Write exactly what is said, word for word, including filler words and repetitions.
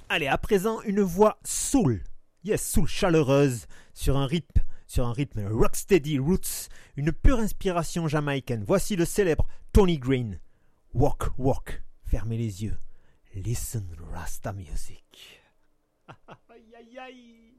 Allez, à présent, une voix soul. Yes, soul chaleureuse sur un rythme, sur un rythme rocksteady roots, une pure inspiration jamaïcaine. Voici le célèbre Tony Green. Walk, walk. Fermez les yeux. Listen Rasta music. Aïe aïe aïe.